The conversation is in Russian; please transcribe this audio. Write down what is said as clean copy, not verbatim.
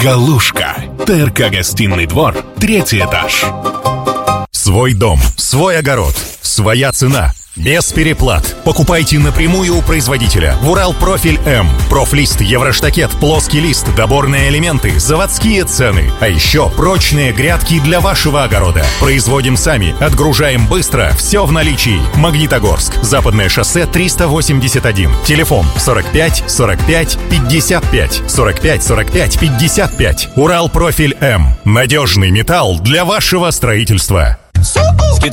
Галушка. ТРК «Гостиный двор», 3-й этаж. Свой дом, свой огород, своя цена. Без переплат. Покупайте напрямую у производителя. В Уралпрофиль М. Профлист, евроштакет, плоский лист, доборные элементы, заводские цены. А еще прочные грядки для вашего огорода. Производим сами, отгружаем быстро, все в наличии. Магнитогорск. Западное шоссе 381. Телефон 45 45 55. 45 45 55. Уралпрофиль М. Надежный металл для вашего строительства.